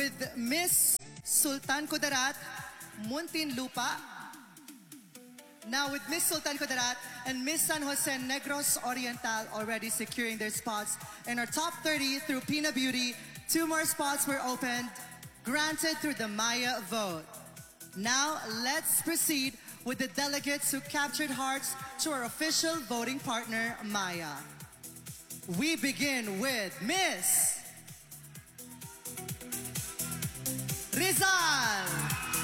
with Miss Sultan Kudarat, Muntinlupa. Now with Miss Sultan Kudarat and Miss San Jose Negros Oriental already securing their spots in our top 30 through Pina Beauty, 2 more spots were opened, granted through the Maya vote. Now let's proceed with the delegates who captured hearts to our official voting partner, Maya. We begin with Miss Rizal.